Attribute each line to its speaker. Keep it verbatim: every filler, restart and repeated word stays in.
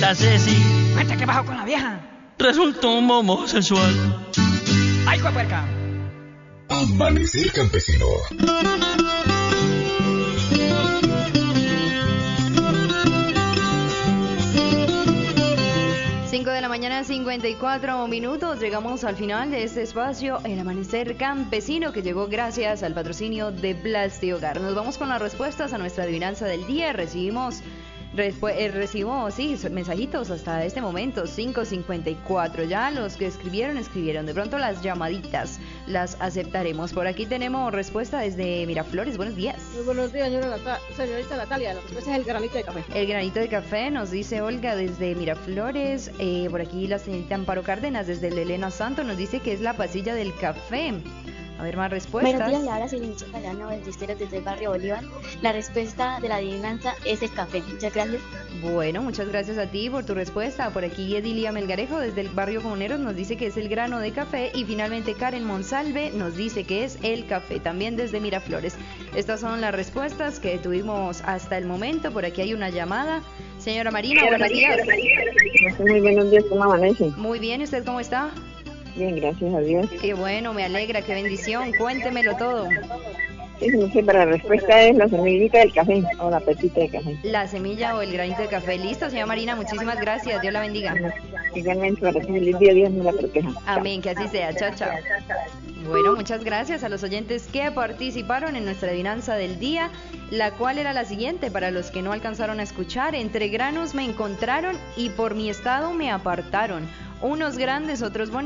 Speaker 1: señorita Ceci.
Speaker 2: Cuenta que bajó con la vieja.
Speaker 1: Resultó un homosexual.
Speaker 2: ¡Ay, cuepuerca!
Speaker 3: Amanecer campesino.
Speaker 4: cinco de la mañana, cincuenta y cuatro minutos. Llegamos al final de este espacio, el Amanecer Campesino, que llegó gracias al patrocinio de Plasti Hogar. Nos vamos con las respuestas a nuestra adivinanza del día. Recibimos Respu- eh, recibo, sí, mensajitos hasta este momento, cinco cincuenta y cuatro. Ya los que escribieron, escribieron. De pronto las llamaditas las aceptaremos. Por aquí tenemos respuesta desde Miraflores. Buenos días.
Speaker 5: Muy buenos días, señora Nata- señorita Natalia. La respuesta es el granito de café.
Speaker 4: El granito de café, nos dice Olga desde Miraflores. Eh, por aquí la señorita Amparo Cárdenas desde el Elena Santo nos dice que es la pasilla del café. A ver, más respuestas.
Speaker 6: Buenos días, Laura, soy Lenicio Cayano del Distrito desde el barrio Bolívar. La respuesta de la adivinanza es el café. Muchas gracias.
Speaker 4: Bueno, muchas gracias a ti por tu respuesta. Por aquí Edilia Melgarejo desde el barrio Comuneros nos dice que es el grano de café. Y finalmente Karen Monsalve nos dice que es el café, también desde Miraflores. Estas son las respuestas que tuvimos hasta el momento. Por aquí hay una llamada. Señora Marina, buenos días.
Speaker 7: Muy buenos días, ¿cómo amanece?
Speaker 4: Muy bien, ¿y usted cómo está?
Speaker 7: Bien, gracias a Dios.
Speaker 4: Qué bueno, me alegra, qué bendición. Cuéntemelo todo.
Speaker 7: Sí, no sé, pero la respuesta es la semillita del café o la pepita de café.
Speaker 4: La semilla o el granito de café. Listo, señora Marina, muchísimas gracias. Dios la bendiga.
Speaker 7: Igualmente, para que feliz día, Dios me la proteja.
Speaker 4: Amén, que así sea. Chao, chao. Bueno, muchas gracias a los oyentes que participaron en nuestra adivinanza del día, la cual era la siguiente, para los que no alcanzaron a escuchar: entre granos me encontraron y por mi estado me apartaron, unos grandes, otros bonitos.